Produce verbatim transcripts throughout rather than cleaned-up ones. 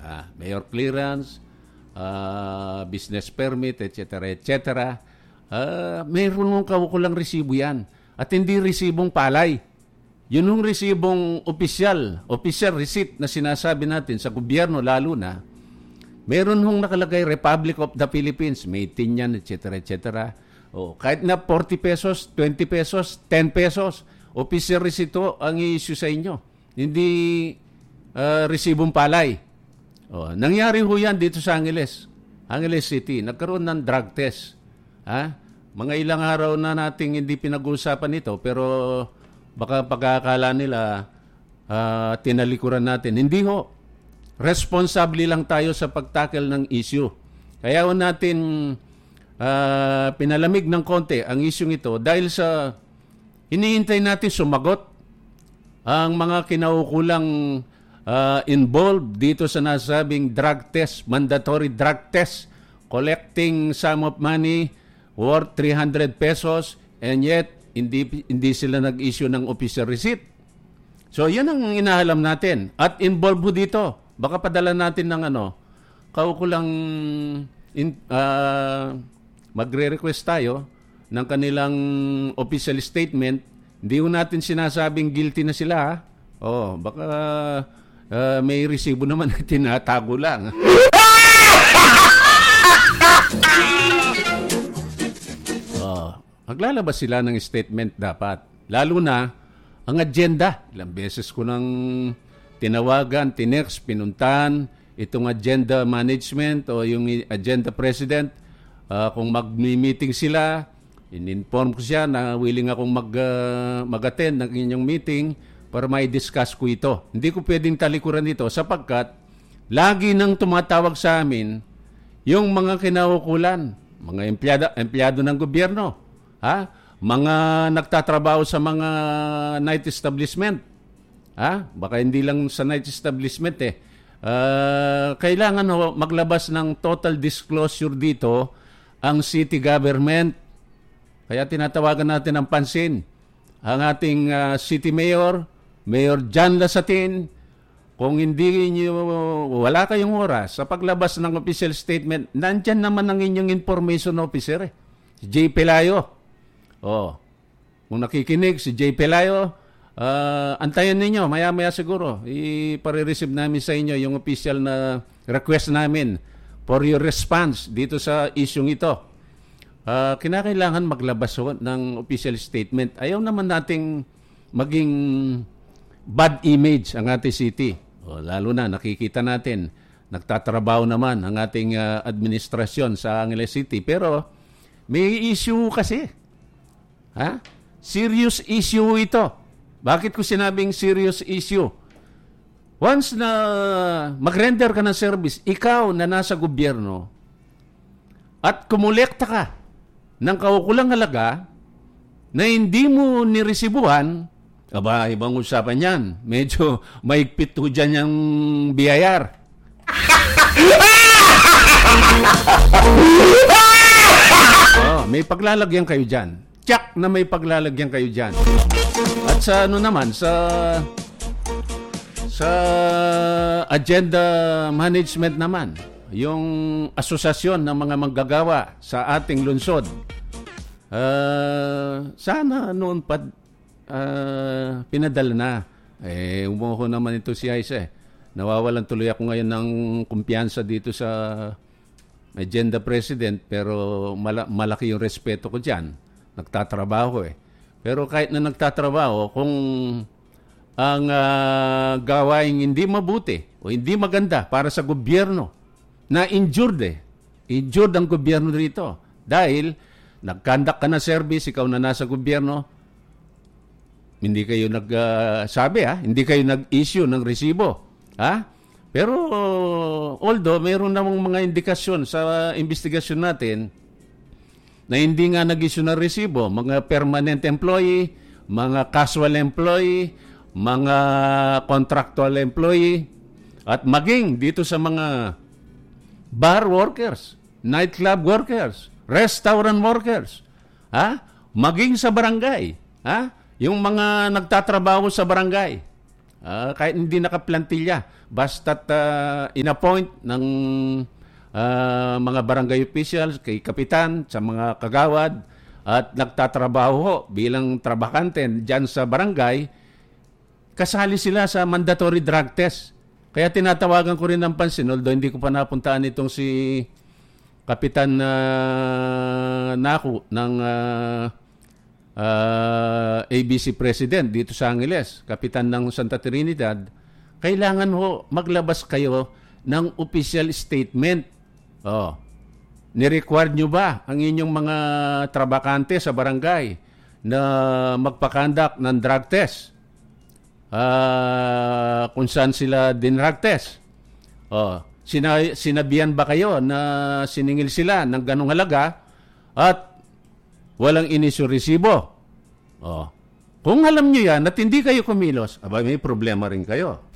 Ah, mayor clearance, uh, business permit, et cetera, et cetera. Uh, mayroon mong kaukulang resibo yan. At hindi resibong palay. Yun yung resibong opisyal, official receipt na sinasabi natin sa gobyerno lalo na, meron hong nakalagay Republic of the Philippines, may tin yan, et cetera, et cetera. O, kahit na forty pesos, twenty pesos, ten pesos, official receipt ang i-issue sa inyo. Hindi uh, resibong palay. O, nangyari ho yan dito sa Angeles. Angeles City. Nagkaroon ng drug test. Ha? Mga ilang araw na nating hindi pinag-uusapan ito, pero baka pagkakala nila uh, tinalikuran natin. Hindi ho. Responsable lang tayo sa pagtackle ng issue. Kaya ho natin uh, pinalamig ng konti ang issue ito dahil sa iniintay natin sumagot ang mga kinaukulang uh, involved dito sa nasabing drug test, mandatory drug test, collecting sum of money worth three hundred pesos, and yet hindi hindi sila nag-issue ng official receipt. So yan ang inahalam natin. At involved dito, baka padala natin ng ano, kaukulang in, uh, magre-request tayo ng kanilang official statement. Hindi ho natin sinasabing guilty na sila. Ha? Oh, baka uh, may resibo naman na tinatago lang. Oh, maglalabas sila ng statement dapat. Lalo na ang agenda. Ilang beses ko nang tinawagan, tinex, pinuntahan itong agenda management o yung agenda president. Uh, kung mag-meeting sila, in-inform ko siya na willing akong mag, uh, mag-attend ng inyong meeting para may discuss ko ito. Hindi ko pwedeng talikuran ito sapagkat lagi nang tumatawag sa amin yung mga kinaukulan, mga empleyado, empleyado ng gobyerno, ha? Mga nagtatrabaho sa mga night establishment. Ha? Baka hindi lang sa night establishment eh. Uh, kailangan ho, maglabas ng total disclosure dito ang city government. Kaya tinatawagan natin ang pansin ang ating uh, city mayor, Mayor John Lasatin. Kung hindi niyo, wala kayong oras sa paglabas ng official statement, nandyan naman ang inyong information officer eh. Si J. Pelayo. Oh, kung nakikinig si J. Pelayo, uh, antayin ninyo, maya-maya siguro, ipare-receive namin sa inyo yung official na request namin for your response dito sa isyong ito. Uh, kinakailangan maglabas ho ng official statement. Ayaw naman nating maging bad image ang ating city. O, lalo na nakikita natin, nagtatrabaho naman ang ating uh, administrasyon sa Angeles City. Pero may issue kasi. Ha? Serious issue ito. Bakit ko sinabing serious issue? Once na mag-render ka ng service, ikaw na nasa gobyerno, at kumulekta ka ng kaukulang halaga na hindi mo niresibuhan, aba, ibang usapan yan. Medyo maigpit ho dyan yung B I R. Oh, may paglalagyan kayo dyan. Tsak na may paglalagyan kayo dyan. At sa ano naman, sa sa agenda management naman, yung asosasyon ng mga manggagawa sa ating lungsod, uh, sana noon pa uh, pinadala na. Eh, umuho naman ito si Aisa eh. Nawawalan tuloy ako ngayon ng kumpiyansa dito sa agenda president, pero mala- malaki yung respeto ko dyan. Nagtatrabaho eh. Pero kahit na nagtatrabaho, kung ang uh, gawain hindi mabuti o hindi maganda para sa gobyerno, na injured eh. Injured ang gobyerno dito. Dahil nag-conduct ka na service, ikaw na nasa gobyerno, hindi kayo nagsabi uh, ha, hindi kayo nag-issue ng resibo. Ha? Pero although mayroon namang mga indikasyon sa investigasyon natin na hindi nga nag-issue ng resibo, mga permanent employee, mga casual employee, mga contractual employee, at maging dito sa mga bar workers, nightclub workers, restaurant workers, ha? Maging sa barangay, ha? Yung mga nagtatrabaho sa barangay, Ah, kahit hindi nakaplantilla, basta't uh, inappoint ng uh, mga barangay officials, kay kapitan, sa mga kagawad, at nagtatrabaho bilang trabakante dyan sa barangay, kasali sila sa mandatory drug test. Kaya tinatawagan ko rin ng pansin, although hindi ko pa napuntaan itong si Kapitan uh, Naku ng uh, uh, A B C President dito sa Angeles, Kapitan ng Santa Trinidad, kailangan ho maglabas kayo ng official statement. Oh. Ni-require nyo ba ang inyong mga trabakante sa barangay na magpakandak ng drug test? Uh, kung saan sila din drug test? Oh. Sina- sinabihan ba kayo na siningil sila ng ganong halaga at walang inisyu resibo? Oh. Kung alam nyo yan at hindi kayo kumilos, aba, may problema rin kayo.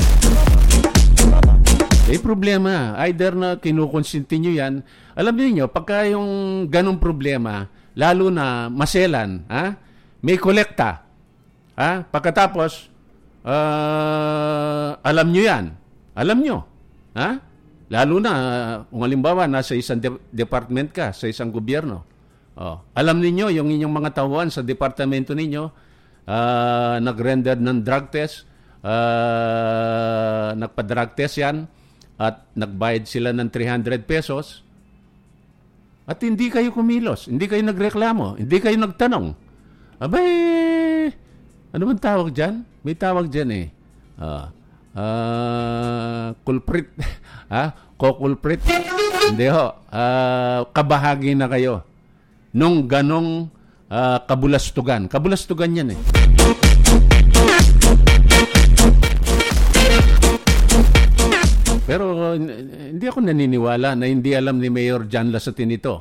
May problema. Either na kinukonsinti nyo yan. Alam niyo pagka yung ganong problema, lalo na maselan, ha? May kolekta. Ha? Pagkatapos, uh, alam nyo yan. Alam nyo. Ha? Lalo na, kung halimbawa, nasa isang de- department ka, sa isang gobyerno. Oh. Alam niyo yung inyong mga tauhan sa departamento ninyo, uh, nag-render ng drug test, uh, nagpa-drug test yan, at nagbayad sila ng three hundred pesos, at hindi kayo kumilos, hindi kayo nagreklamo, hindi kayo nagtanong. Abay, ano bang tawag dyan? May tawag dyan eh. Ah, uh, culprit. Ha? Ko-culprit. Hindi ho. Uh, kabahagi na kayo nung ganong uh, kabulastugan. Kabulastugan yan eh. Pero hindi ako naniniwala na hindi alam ni Mayor John Lasatin ito.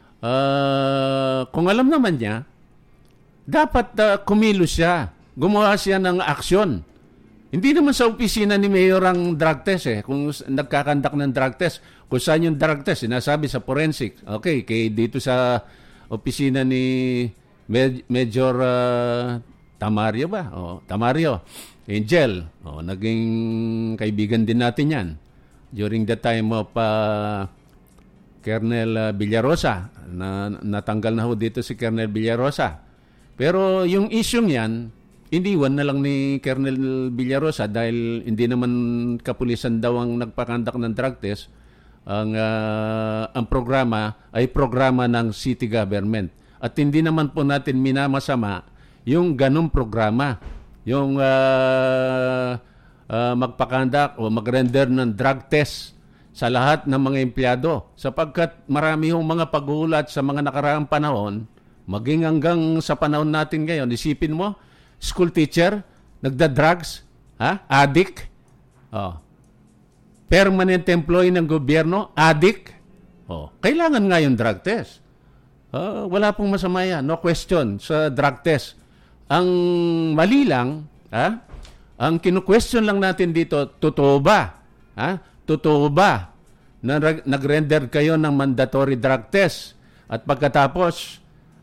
Uh, kung alam naman niya, dapat uh, kumilos siya. Gumawa siya ng aksyon. Hindi naman sa opisina ni Mayor ang drug test eh. Kung nagkakandak ng drug test, kung saan yung drug test, sinasabi sa forensic. Okay, kay dito sa opisina ni Major uh, Tamario ba? O, Tamario. Angel. O, naging kaibigan din natin yan. During the time of uh, Colonel uh, Villarosa, na natanggal na ho dito si Colonel Villarosa. Pero yung issue yan, iniwan na lang ni Colonel Villarosa dahil hindi naman kapulisan daw ang nagpakandak ng drug test. Ang, uh, ang programa ay programa ng city government. At hindi naman po natin minamasama yung ganong programa. Yung uh, uh, magpakandak o mag-render ng drug test sa lahat ng mga empleyado. Sapagkat marami yung mga pag-uulat sa mga nakaraang panahon, maging hanggang sa panahon natin ngayon, isipin mo, school teacher, nagda-drugs, ha? Addict, oh. Permanent employee ng gobyerno, addict, oh. Kailangan nga yung drug test. Uh, wala pong masama yan, no question sa drug test. Ang mali lang, ha? Ang kinu-question lang natin dito, totoo ba? Ha? Totoo ba na nag-render kayo ng mandatory drug test at pagkatapos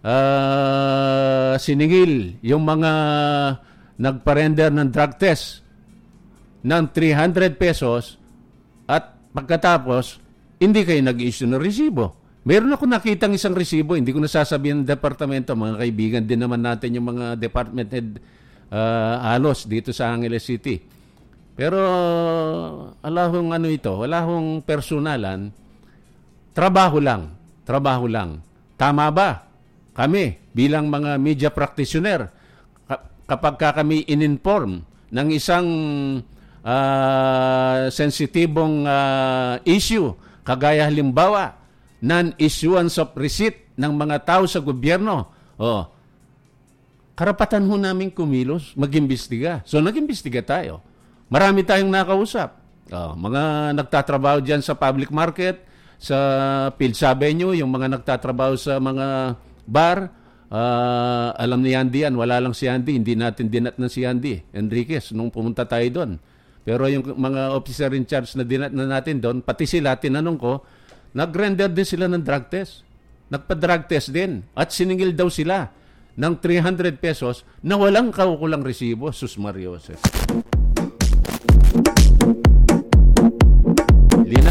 uh, siningil yung mga nagpa-render ng drug test ng three hundred pesos at pagkatapos hindi kayo nag-issue ng resibo? Meron ako nakitang isang resibo, hindi ko nasasabihin ng departamento, mga kaibigan din naman natin yung mga department head uh, alos dito sa Angeles City. Pero wala hong ano ito, wala hong personalan, trabaho lang, trabaho lang. Tama ba? Kami bilang mga media practitioner, kapag ka kami in-inform ng isang uh, sensitibong uh, issue, kagaya halimbawa, non-issuance of receipt ng mga tao sa gobyerno. Oh, karapatan ho namin kumilos, mag-imbestiga. So, nag-imbestiga tayo. Marami tayong nakausap. Oh, mga nagtatrabaho dyan sa public market, sa Fields Avenue, yung mga nagtatrabaho sa mga bar. Uh, alam ni Andy yan, wala lang si Andy. Hindi natin dinat na si Andy Enriquez nung pumunta tayo doon. Pero yung mga officer in charge na dinat na natin doon, pati sila, tinanong ko, nag-render din sila ng drug test. Nagpa-drug test din. At siningil daw sila ng three hundred pesos na walang kaukulang resibo. Sus Marioses.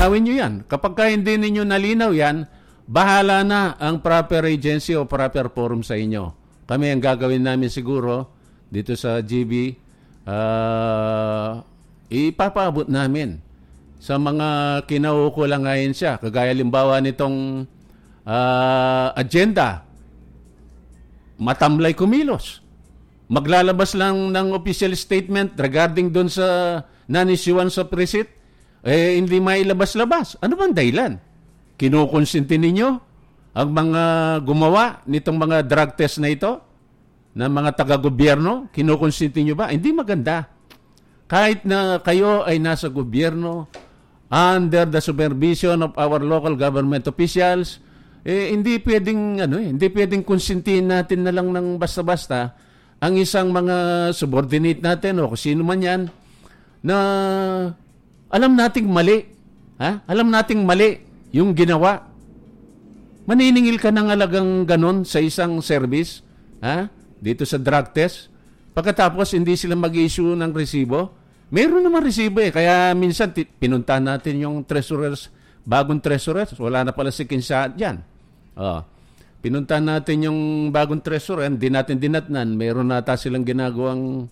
Linawin nyo yan. Kapag ka hindi ninyo nalinaw yan, bahala na ang proper agency o proper forum sa inyo. Kami ang gagawin namin siguro dito sa G B, uh, ipapaabot namin sa mga kinaukulang ahensya. Kagaya limbawa nitong uh, agenda, matamlay kumilos. Maglalabas lang ng official statement regarding doon sa non-issuance of receipt, eh hindi mailabas-labas. Ano bang dahilan? Kinukonsinti ninyo ang mga gumawa nitong mga drug test na ito, na mga taga-gobyerno? Kinukonsinti nyo ba? Hindi maganda. Kahit na kayo ay nasa gobyerno, under the supervision of our local government officials, eh hindi pwedeng, ano eh, hindi pwedeng konsintihin natin na lang ng basta-basta ang isang mga subordinate natin o kung sino man yan, na alam nating mali. Ha? Alam nating mali yung ginawa. Maniningil ka ng alagang ganon sa isang service, ha? Dito sa drug test. Pagkatapos, hindi sila mag-issue ng resibo. Meron naman resibo eh. Kaya minsan, t- pinuntahan natin yung treasurers, bagong treasurers. Wala na pala si Kinsa dyan. Oh. Pinuntahan natin yung bagong treasurer, hindi natin dinatnan. Meron nata silang ginagawang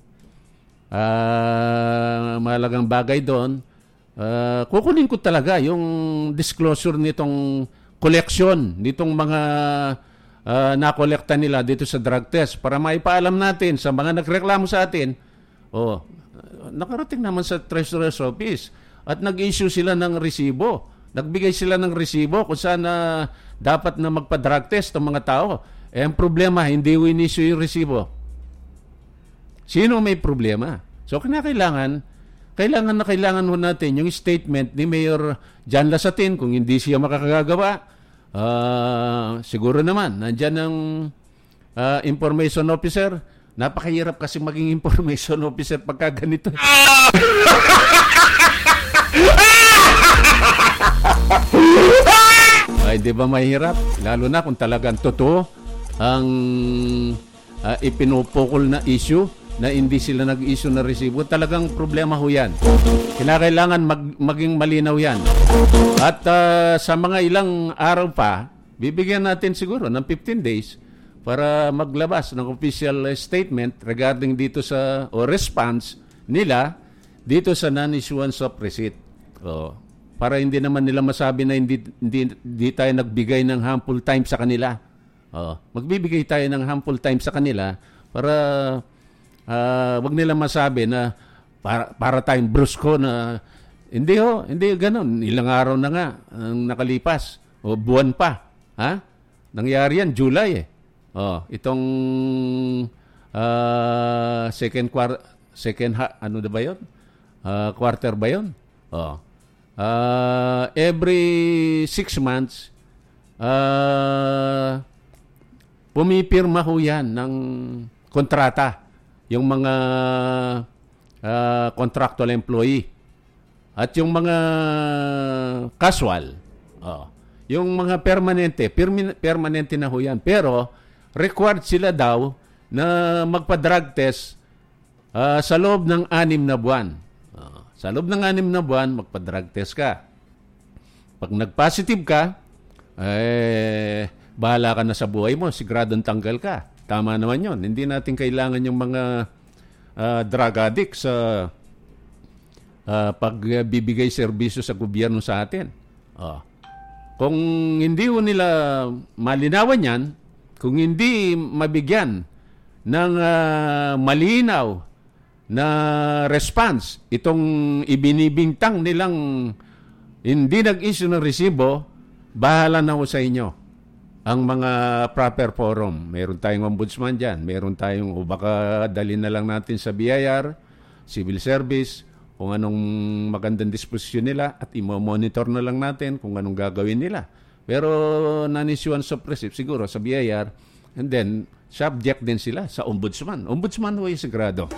uh, mahalagang bagay doon. Uh, kukunin ko talaga yung disclosure nitong collection, nitong mga uh, nakolekta nila dito sa drug test para maipaalam natin sa mga nagreklamo sa atin. Oh, nakarating naman sa Treasurer's Office at nag-issue sila ng resibo. Nagbigay sila ng resibo kung saan na dapat na magpa-drug test ng mga tao. Eh, ang problema, hindi win-issue yung resibo. Sino may problema? So, kinakailangan, kailangan na kailangan ho natin yung statement ni Mayor John Lasatin kung hindi siya makakagawa. Uh, siguro naman, nandyan ang uh, information officer. Napakahirap kasi maging information officer pagka ganito. Ay, di ba mahirap? Lalo na kung talagang totoo ang uh, ipinupukol na issue na hindi sila nag-issue na resibo. Talagang problema ho yan. Kinakailangan mag- maging malinaw yan. At uh, sa mga ilang araw pa, bibigyan natin siguro ng fifteen days para maglabas ng official statement regarding dito sa, o response nila dito sa non-issuance of receipt. O, para hindi naman nila masabi na hindi, hindi, hindi tayo nagbigay ng harmful time sa kanila. Oh, magbibigay tayo ng harmful time sa kanila para uh, wag nila masabi na para, para tayong brusko na hindi ho, hindi ganoon. Ilang araw na nga ang nakalipas o buwan pa. Ha? Nangyari yan July eh. Oh, itong uh, second quarter second ha, ano na ba 'yon? Uh, quarter ba 'yon? Oh. Uh, every six months, uh, pumipirma ho yan ng kontrata yung mga uh, contractual employee. At yung mga casual, oh, yung mga permanente, permi- permanente na ho yan. Pero, required sila daw na magpa-drug test uh, sa loob ng anim na buwan. Sa loob ng anim na buwan, magpa-drug test ka. Pag nag-positive ka, eh, bahala ka na sa buhay mo. Siguradong tanggal ka. Tama naman yon. Hindi natin kailangan yung mga uh, drug addicts sa uh, pagbibigay serbisyo sa gobyerno sa atin. Oh. Kung hindi mo nila malinawan yan, kung hindi mabigyan ng uh, malinaw na response itong ibinibintang nilang hindi nag-issue ng resibo, bahala na ho sa inyo ang mga proper forum. Meron tayong ombudsman dyan, meron tayong, o baka dali na lang natin sa B I R, civil service, kung anong magandang disposisyon nila at i-monitor na lang natin kung anong gagawin nila. Pero non-issuance of receipt siguro sa B I R, and then subject din sila sa ombudsman. Ombudsman ho yung sigurado.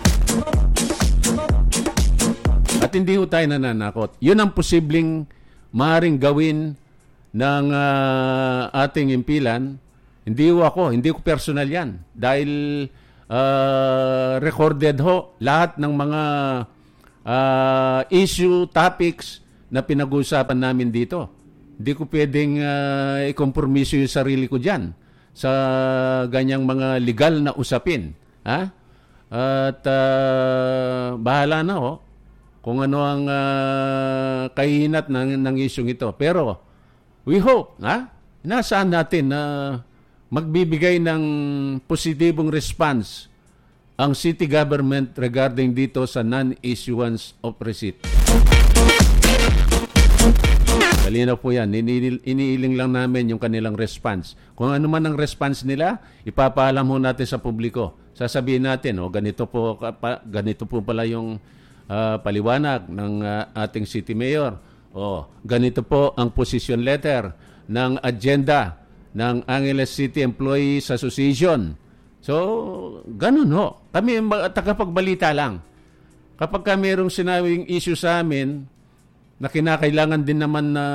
At hindi ho tayo nananakot. Yun ang posibleng maaaring gawin ng uh, ating impilan. Hindi ho ako, hindi ko personal yan. Dahil uh, recorded ho lahat ng mga uh, issue, topics na pinag-uusapan namin dito. Hindi ko pwedeng uh, ikompromiso yung sarili ko dyan sa ganyang mga legal na usapin. Ha? At uh, bahala na ho kung ano ang uh, kahinat ng, ng isyong ito. Pero we hope, ha? Nasaan natin na magbibigay ng positibong response ang city government regarding dito sa non-issuance of receipt. Malinaw po yan. Ini- iniiling lang namin yung kanilang response. Kung ano man ang response nila, ipapaalam ho natin sa publiko. Sasabihin natin, oh, ganito po, pa, ganito po pala yung uh, paliwanag ng uh, ating city mayor. Oh, ganito po ang position letter ng agenda ng Angeles City Employees Association. So, ganun ho. Kami tagapagbalita lang. Kapag ka mayroong sinabing issue sa amin na kinakailangan din naman na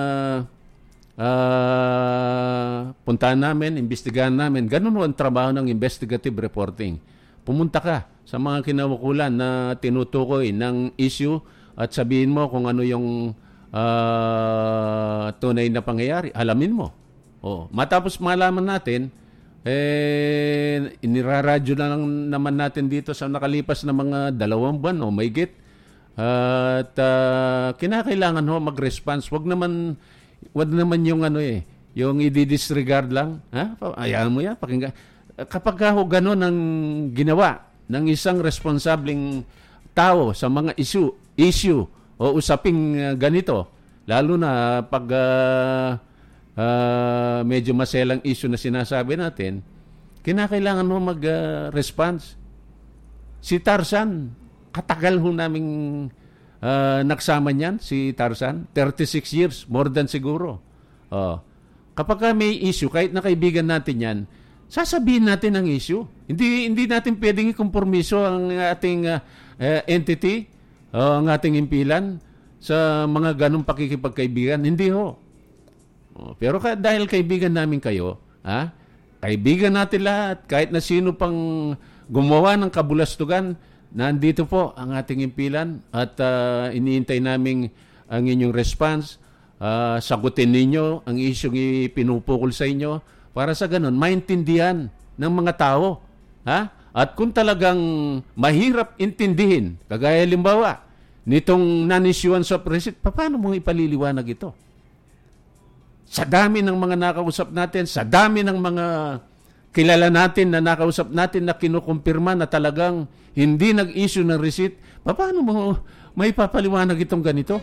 uh, puntahan namin, imbestigahan namin, ganun ho ang trabaho ng investigative reporting. Pumunta ka sa mga kinaukulan na tinutukoy ng issue at sabihin mo kung ano yung uh, tunay na pangyayari. Alamin mo. O, matapos malaman natin, eh, iniraradyo na lang naman natin dito sa nakalipas na mga dalawang buwan o mahigit. Uh, at uh, kinakailangan ho mag-response. Wag naman, wag naman yung ano eh, yung i-disregard lang. Ha? Ayaw mo yan, pakinggan. Kapag ho gano'n ang ginawa ng isang responsableng tao sa mga issue, issue o usaping uh, ganito, lalo na pag uh, Uh, medyo maselang issue na sinasabi natin, kinakailangan mo mag-response. Uh, si Tarzan, katagal ho naming uh, nagsama niyan, si Tarzan. thirty-six years, more than siguro. Uh, kapag may issue, kahit na kaibigan natin yan, sasabihin natin ang issue. Hindi hindi natin pwedeng ikompromiso ang ating uh, uh, entity, uh, ang ating impilan sa mga ganong pakikipagkaibigan. Hindi ho. Pero ka, dahil kaibigan namin kayo, ha? Kaibigan natin lahat, kahit na sino pang gumawa ng kabulastugan, nandito po ang ating impilan at uh, iniintay namin ang inyong response. Uh, sagutin ninyo ang isyong ipinupukol sa inyo para sa ganun, maintindihan ng mga tao. Ha? At kung talagang mahirap intindihin, kagaya limbawa, nitong non-issuance of receipt, paano mo ipaliliwanag ito? Sa dami ng mga nakausap natin, sa dami ng mga kilala natin na nakausap natin na kinukumpirma na talagang hindi nag-issue ng receipt, paano mo may papaliwanag itong ganito?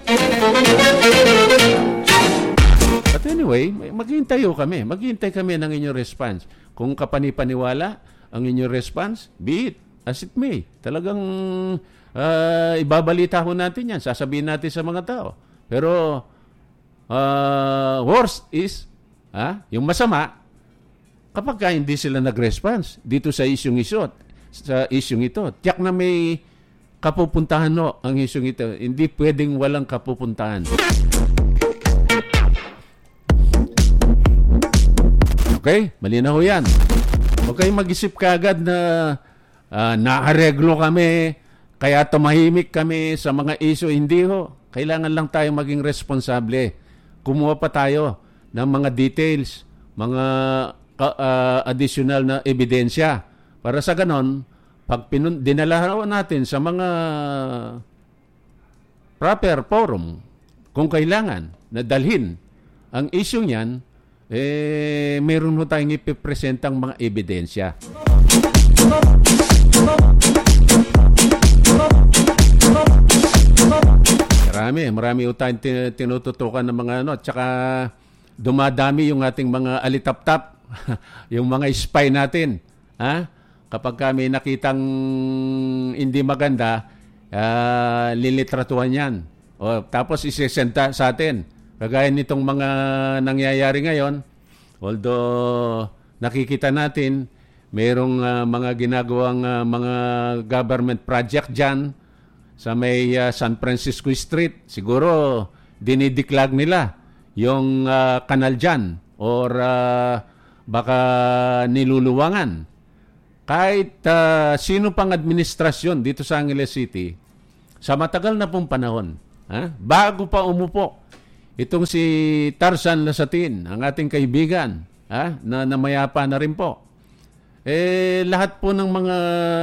But anyway, maghihintay kami. Maghihintay kami ng inyong response. Kung kapanipaniwala ang inyong response, be it as it may. Talagang uh, ibabalita ho natin yan. Sasabihin natin sa mga tao. Pero Uh, worst is, ha, yung masama, kapag ka hindi sila nag-response dito sa isyong ito, sa isyong ito, tiyak na may kapupuntahan no ang isyong ito. Hindi pwedeng walang kapupuntahan. Okay? Malinaw yan. Huwag kayong mag-isip kaagad na uh, naareglo kami, kaya tumahimik kami sa mga issue. Hindi ho. Kailangan lang tayo maging responsable. Kumuha pa tayo ng mga details, mga uh, additional na ebidensya. Para sa ganon, pag pinun- dinala natin sa mga proper forum, kung kailangan na dalhin ang issue niyan, eh, meron ho tayong ipipresentang mga ebidensya. Marami, marami utang tinututukan ng mga ano, tsaka dumadami yung ating mga alitap-tap, yung mga spy natin. Ha? Kapag kami nakitang hindi maganda, uh, lilitratuhan yan. O, tapos isesenta sa atin. Kagaya nitong mga nangyayari ngayon, although nakikita natin, mayroong uh, mga ginagawang uh, mga government project dyan, sa may uh, San Francisco Street, siguro dinidiklag nila yung uh, kanal dyan or uh, baka niluluwangan. Kahit uh, sino pang administrasyon dito sa Angeles City, sa matagal na pong panahon, ha? Bago pa umupo Itong si Tarzan Lasatin, ang ating kaibigan, ha, na namayapa na rin po. Eh, lahat po ng mga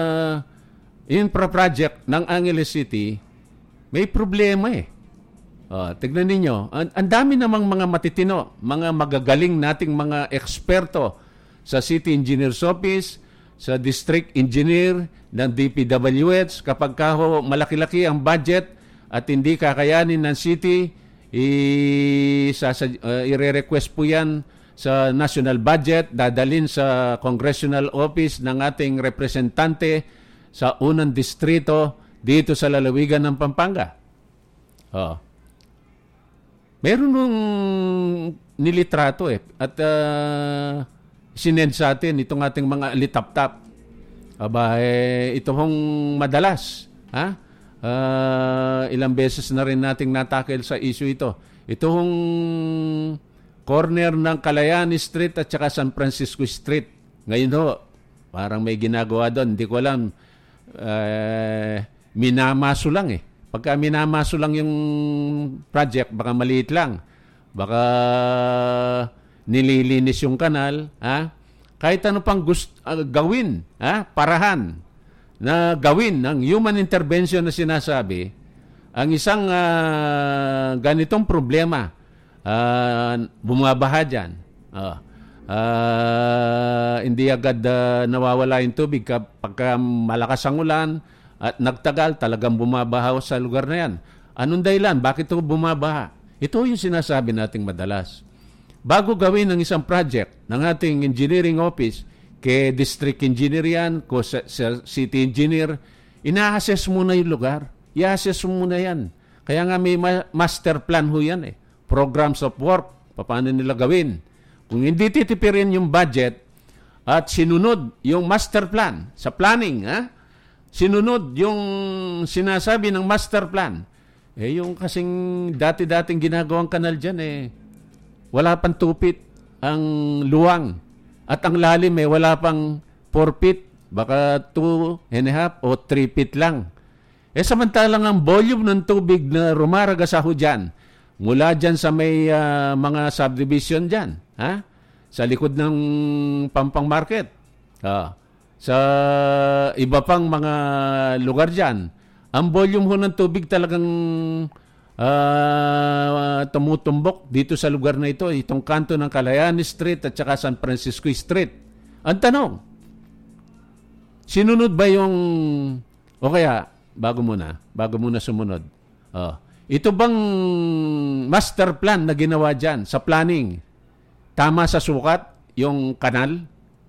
infra project ng Angeles City, may problema eh. Oh, tignan ninyo, ang, ang dami namang mga matitino, mga magagaling nating mga eksperto sa City Engineer's Office, sa District Engineer ng D P W H, kapag kaho malaki-laki ang budget at hindi kakayanin ng city, I, sa, uh, i-request po yan sa national budget, dadalin sa congressional office ng ating representante sa unang distrito dito sa lalawigan ng Pampanga. Oh. Meron nung nilitrato eh at uh, sinend sa atin itong ating mga litap-tap. Aba, eh, ito hong madalas. Ha? Uh, ilang beses na rin nating natakil sa issue ito. Ito hong corner ng Kalayani Street at saka San Francisco Street. Ngayon ho, parang may ginagawa doon. Hindi ko alam. Uh, minamaso lang eh. Pagka minamaso lang yung project, baka maliit lang. Baka nililinis yung kanal. Ha? Kahit ano pang gusto, uh, gawin, ha? Parahan na gawin ng human intervention na sinasabi, ang isang uh, ganitong problema, uh, bumabaha dyan. Uh, uh, hindi agad uh, nawawala yung tubig kapag malakas ang ulan at nagtagal, talagang bumabaha sa lugar na yan. Anong dahilan? Bakit ito bumabaha? Ito yung sinasabi nating madalas. Bago gawin ng isang project ng ating engineering office, kay district engineer yan, ko sa, sa city engineer, ina-assess muna yung lugar. I-assess muna yan. Kaya nga may ma- master plan ho yan eh. Programs of work, paano nila gawin. Kung hindi titipirin yung budget at sinunod yung master plan sa planning, ha? Sinunod yung sinasabi ng master plan, eh yung kasing dati-dating ginagawang kanal dyan eh, wala pang tupit ang luwang. At ang lalim eh, wala pang four feet, baka two and a half o three feet lang. Eh samantalang ang volume ng tubig na rumaragasahod dyan, mula dyan sa may uh, mga subdivision dyan, ha? Sa likod ng Pampang Market, ah, sa iba pang mga lugar dyan, ang volume ho ng tubig talagang Uh, tumutumbok dito sa lugar na ito, itong kanto ng Kalayani Street at saka San Francisco Street. Ang tanong, sinunod ba yung, o kaya, bago muna, bago muna sumunod, oh, ito bang master plan na ginawa dyan sa planning, tama sa sukat yung kanal?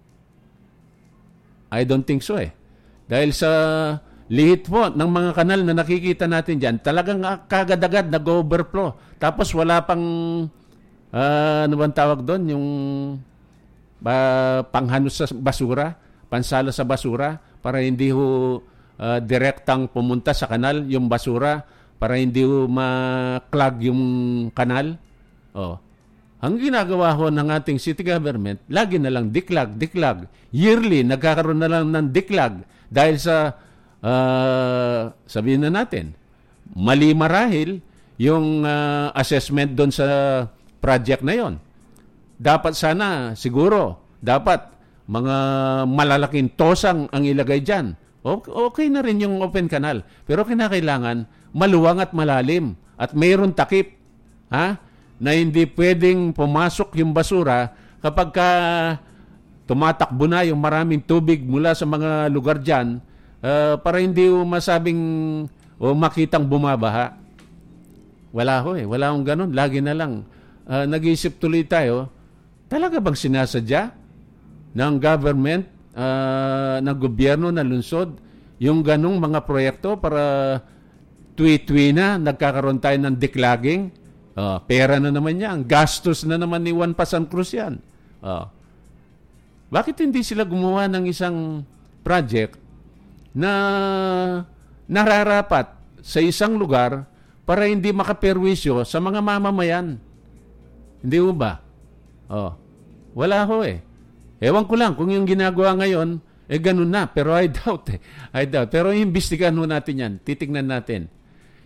I don't think so eh. Dahil sa lihit po ng mga kanal na nakikita natin dyan, talagang kagad-agad nag-overflow. Tapos wala pang, uh, ano bang tawag doon, yung uh, panghanos sa basura, pansala sa basura, para hindi ho uh, direktang pumunta sa kanal yung basura, para hindi ho ma-clog yung kanal. Oh. Ang ginagawa ho ng ating city government, lagi na lang diklag, diklag. Yearly, nagkakaroon na lang ng diklag dahil sa Uh, sabihin na natin, mali marahil yung uh, assessment doon sa project na yon. Dapat sana, siguro, dapat mga malalaking tosang ang ilagay dyan. Okay, okay na rin yung open canal. Pero kinakailangan maluwang at malalim at mayroon takip, ha? Na hindi pwedeng pumasok yung basura kapag ka tumatakbo na yung maraming tubig mula sa mga lugar dyan. Uh, para hindi masabing o makitang bumabaha. Wala ho eh. Wala akong ganun. Lagi na lang. Uh, nag-iisip tuloy tayo, talaga bang sinasadya ng government, uh, ng gobyerno, ng lungsod, yung ganung mga proyekto para tuwi-tuwi na nagkakaroon tayo ng declogging? Uh, pera na naman yan. Gastos na naman ni Juan Pasan Cruz yan. Uh, bakit hindi sila gumawa ng isang project na nararapat sa isang lugar para hindi makaperwisyo sa mga mamamayan? Hindi mo ba? Oh, wala ho eh. Ewan ko lang kung yung ginagawa ngayon, eh ganun na. Pero I doubt eh. I doubt. Pero imbestigahan ho natin yan. Titignan natin.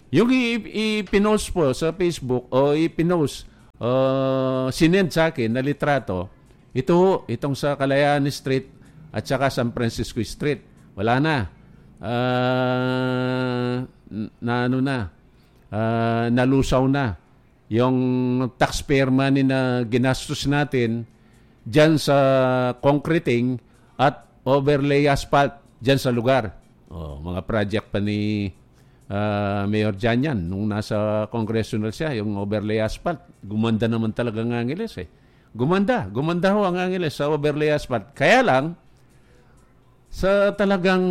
Yung i-pinost po sa Facebook o i-pinost, uh, sinend sa akin na litrato, ito, itong sa Kalayaan Street at saka San Francisco Street. Wala na. Uh, na ano na, uh, nalusaw na. Yung taxpayer money na ginastos natin dyan sa concreting at overlay asphalt dyan sa lugar. Oh, mga project pa ni Uh, Mayor Jan yan, nung nasa congressional siya, yung overlay asphalt, gumanda naman talaga ang Angeles eh. Gumanda, gumanda ho ang Angeles sa overlay asphalt. Kaya lang, sa talagang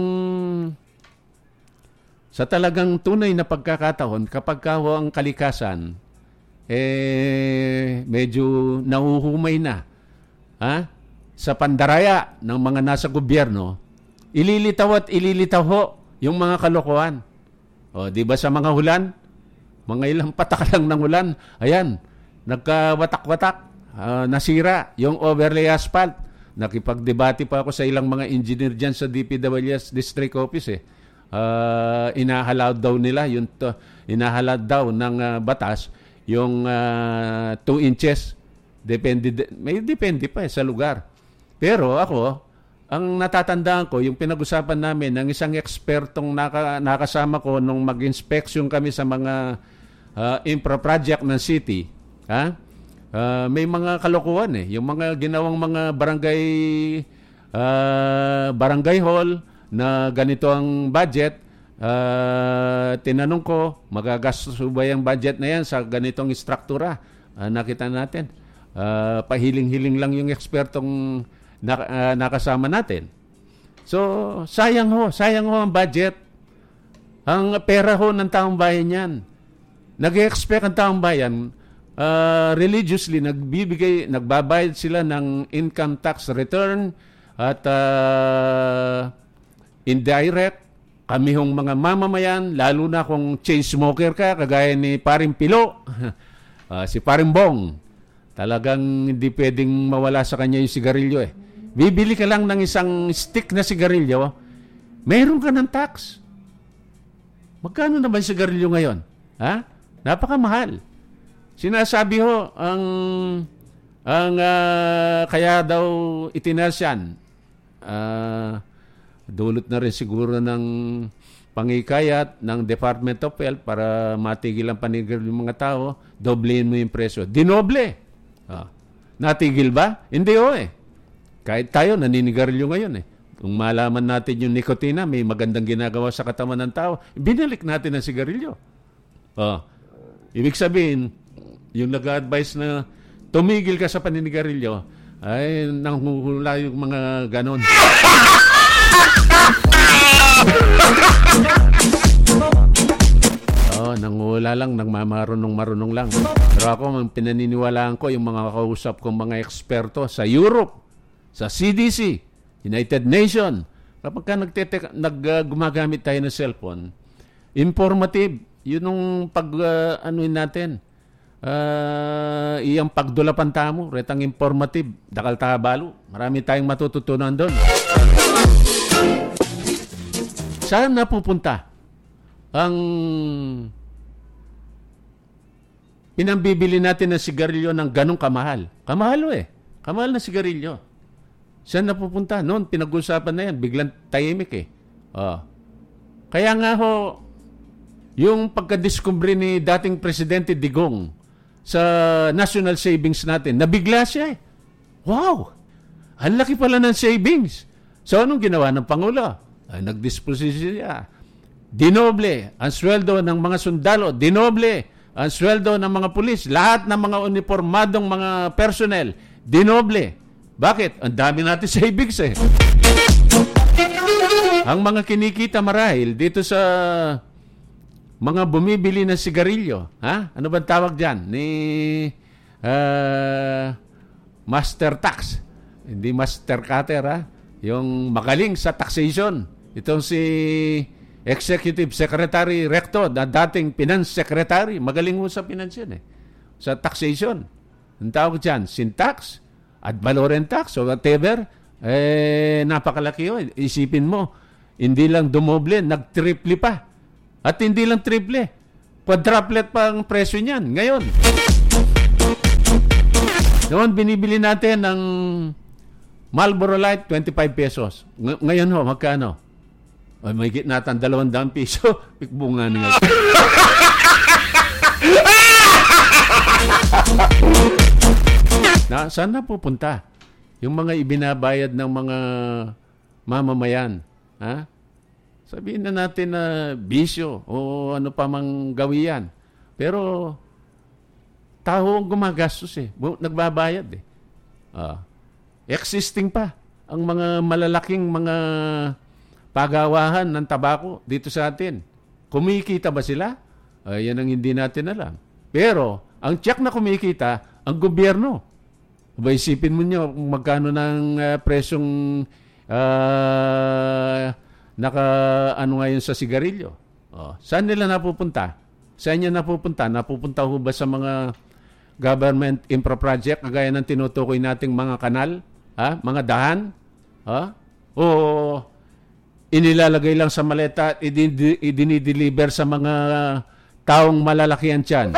sa talagang tunay na pagkakataon, kapag ka ho ang kalikasan, eh, medyo nahuhumay na. Ha? Sa pandaraya ng mga nasa gobyerno, ililitaw at ililitaw ho yung mga kalokohan. O, di ba sa mga hulan? Mga ilang patak lang ng hulan. Ayan, nagkawatak-watak, uh, nasira yung overlay asphalt. Nakipagdebate pa ako sa ilang mga engineer dyan sa D P W S District Office eh. Uh, inahalad daw nila, yung to, inahalad daw ng uh, batas, yung two inches. Depende, de, may depende pa eh, sa lugar. Pero ako, ang natatandaan ko, yung pinag-usapan namin ng isang ekspertong naka, nakasama ko nung mag-inspection kami sa mga uh, infra project ng city, ha? Uh, may mga kalokohan eh. Yung mga ginawang mga barangay uh, barangay hall na ganito ang budget, uh, tinanong ko, magagastos ba yung budget na yan sa ganitong struktura? Uh, nakita natin. Uh, pahiling-hiling lang yung ekspertong na, uh, nakasama natin. So, sayang ho, sayang ho ang budget. Ang pera ho ng taong bayan yan. Nag-expect ang taong bayan, uh, religiously, nagbibigay, nagbabayad sila ng income tax return at uh, indirect. Kami hong mga mamamayan, lalo na kung chain smoker ka, kagaya ni Paring Pilo, uh, si Paring Bong, talagang hindi pwedeng mawala sa kanya yung sigarilyo eh. Bibili ka lang ng isang stick na sigarilyo, mayroon ka ng tax. Magkano naman sigarilyo ngayon? Ha? Napakamahal. Sinasabi ho, ang, ang uh, kaya daw itinasyan, uh, dulot na rin siguro ng pangikayat ng Department of Health para matigil ang panigarilyo ng mga tao, doblein mo yung presyo. Dinoble. Ah. Natigil ba? Hindi ho eh. Kahit tayo, naninigarilyo ngayon eh. Kung malaman natin yung nikotina, may magandang ginagawa sa katawan ng tao, binalik natin ang sigarilyo. Oh. Ibig sabihin, yung nag-advise na tumigil ka sa paninigarilyo, ay nanghuhula yung mga ganon. Oh, nanguhula lang, nagmamarunong-marunong lang. Pero ako, pinaniniwalaan ko yung mga kausap kong mga eksperto sa Europe, sa C D C, United Nations. Kapag ka nagtete- nag, uh, gumagamit tayo ng cellphone, informative. Yun yung pag, uh, anuin natin, uh, iyang pagdulapan tamo, retang informative, dakal tabalo. Marami tayong matututunan doon. Saan napupunta ang pinambibili natin ng sigarilyo ng ganong kamahal? Kamahal eh. Kamahal na sigarilyo. Saan napupunta? Noon, pinag-usapan na yan. Biglang tahimik eh. Oh. Kaya nga ho, yung pagka-discovery ni dating Presidente Digong sa national savings natin, nabigla siya eh. Wow! Ang laki pala ng savings. So, anong ginawa ng Pangulo? Ay, nag-disposition siya. Dinoble ang sweldo ng mga sundalo. Dinoble ang sweldo ng mga pulis. Lahat ng mga uniformadong mga personnel. Dinoble. Bakit? Ang dami natin savings eh. Ang mga kinikita marahil dito sa mga bumibili ng sigarilyo. Ha? Ano ba tawag dyan? Ni uh, Master Tax. Hindi Master Cutter ha? Yung magaling sa taxation. Itong si Executive Secretary Recto, na dating Finance Secretary. Magaling mo sa finance yun eh. Sa taxation. Ang tawag dyan, sin tax, ad valorem tax, o whatever, eh, napakalaki yun. Isipin mo, hindi lang dumoble, nag-triple pa. At hindi lang triple. quadruplet pa ang presyo niyan. Ngayon, noon binibili natin ng Marlboro Light, twenty-five pesos. Ng- ngayon ho, magkano? Ay, may natin dalawang daang piso. Pikbunga na nga. Na, saan na pupunta? Yung mga ibinabayad ng mga mamamayan. Ha? Sabihin na natin na bisyo o ano pa mang gawian. Pero tao ang gumagastos eh. Nagbabayad eh. Ah. Existing pa ang mga malalaking mga pagawahan ng tabako dito sa atin. Kumikita ba sila? Uh, yan ang hindi natin alam. Pero, ang tiyak na kumikita, ang gobyerno. Aba, isipin mo nyo kung magkano ng uh, presyong uh, naka, ano ngayon sa sigarilyo. Oh, saan nila napupunta? Saan niya napupunta? Napupunta ho ba sa mga government infra project kagaya ng tinutukoy nating mga kanal? Ha? Mga dahan? Ha? O inilalagay lang sa maleta at idinideliver sa mga taong malalakihan tiyan.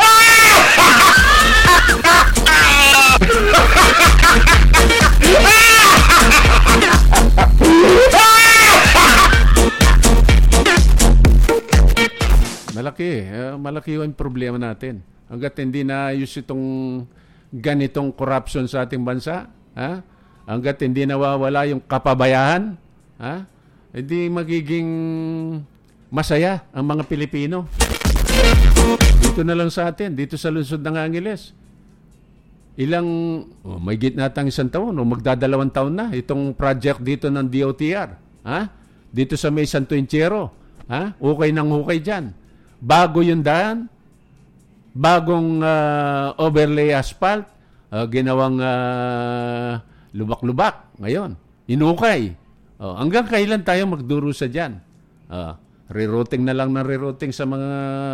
Malaki. Uh, malaki yung problema natin. Hanggat hindi na ayos itong ganitong corruption sa ating bansa, ha? Hanggat hindi nawawala yung kapabayahan, ha? Hindi magiging masaya ang mga Pilipino. Dito na lang sa atin, dito sa lungsod ng Angeles. Ilang, oh, may gitnatang isang taon, o magdadalawang taon na, itong project dito ng D O T R. Ha? Dito sa may Santo Enchero. Ha? Ukay ng ukay dyan. Bago yung daan, bagong uh, overlay asphalt, uh, ginawang uh, lubak-lubak. Ngayon, inukay. Oh, hanggang kailan tayo magdurusa dyan? Uh, rerouting na lang ng rerouting sa mga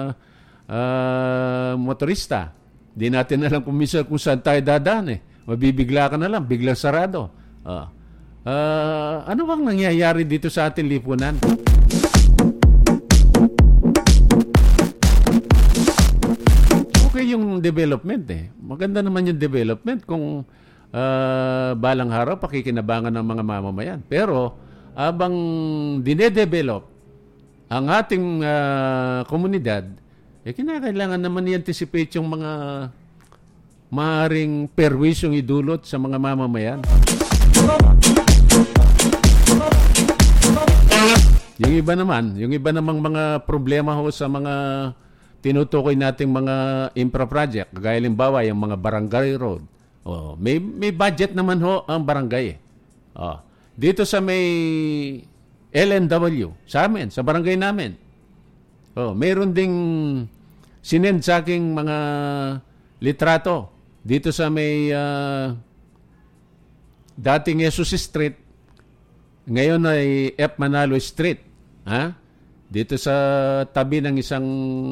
uh, motorista. Di natin alam kung minsan kung saan tayo dadaan eh. Mabibigla ka na lang, biglang sarado. Uh, uh, ano bang nangyayari dito sa ating lipunan? Okay yung development eh. Maganda naman yung development kung Uh, balang araw pakikinabangan ng mga mamamayan. Pero abang dinedevelop ang ating uh, komunidad, eh kinakailangan naman i-anticipate yung mga maaaring perwisyong idulot sa mga mamamayan. Yung iba naman, yung iba namang mga problema ho sa mga tinutukoy nating mga infra project, kagaya limbawa yung mga barangay road. Oh, may may budget naman ho ang barangay. Eh. Oh, dito sa may L N W, sa amin, sa barangay namin. Oh, mayroon ding sinend sa aking mga litrato dito sa may uh, dating Jesus Street, ngayon ay F. Manalo Street. Ha? Dito sa tabi ng isang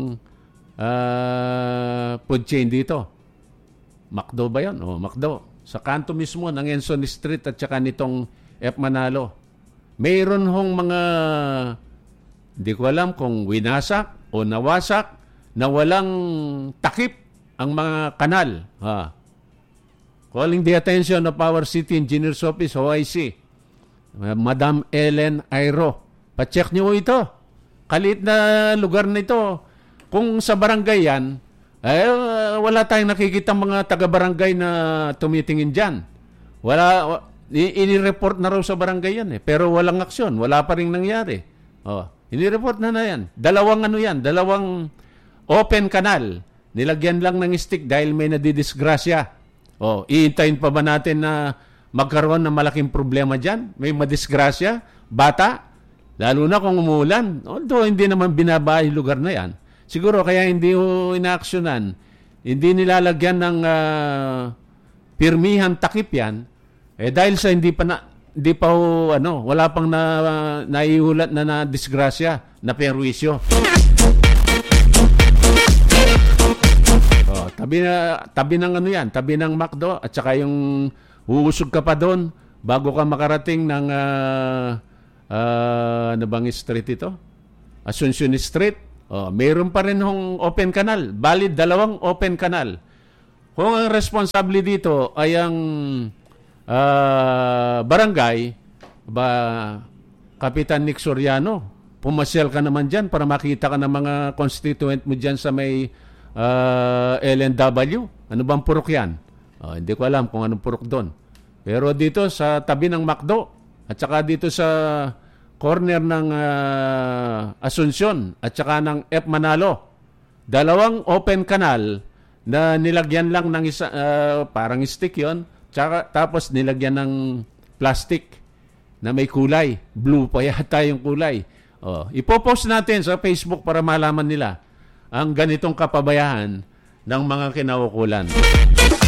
uh, food chain dito. McDo ba yan? O, McDo. Sa kanto mismo ng Enson Street at saka nitong F. Manalo. Mayroon hong mga, hindi ko alam kung winasak o nawasak na walang takip ang mga kanal. Ha. Calling the attention of our City Engineer's Office, O I C. Madam Ellen Airo. Pa-check nyo ito. Kalit na lugar na ito. Kung sa barangay yan, eh, wala tayong nakikita mga taga-barangay na tumitingin dyan. Wala, ini-report na raw sa barangay yan eh. Pero walang aksyon. Wala pa rin nangyari. Oh, ini-report na na yan. Dalawang ano yan, dalawang open kanal. Nilagyan lang ng stick dahil may nadidisgrasya. Oh, iintayin pa ba natin na magkaroon ng malaking problema dyan? May madisgrasya? Bata? Lalo na kung umulan. Although hindi naman binabahay lugar na yan. Siguro kaya hindi ho inaaksyonan, hindi nilalagyan ng uh, pirmihan takip yan, eh dahil sa hindi pa na, hindi pa ho, ano, wala pang na, uh, naiulat na na disgrasya, na perwisyo. Oh, tabi na tabi ng ano yan, tabi ng McDo at saka yung uusog ka pa doon bago ka makarating ng uh, uh, ano bang street ito? Asuncion Street. Oh, mayroon pa rin hong open canal. Valid dalawang open canal. Kung ang responsable dito ay ang uh, barangay, ba, Kapitan Nick Soriano, pumasyal ka naman dyan para makita ka ng mga constituent mo dyan sa may uh, L N W. Ano bang purok yan? Oh, hindi ko alam kung anong purok doon. Pero dito sa tabi ng McDo at saka dito sa corner ng uh, Asuncion at saka ng F. Manalo. Dalawang open canal na nilagyan lang ng isa, uh, parang stick yon, tsaka, tapos nilagyan ng plastic na may kulay. Blue pa yata yung kulay. Oh, ipopost natin sa Facebook para malaman nila ang ganitong kapabayaan ng mga kinaukulan.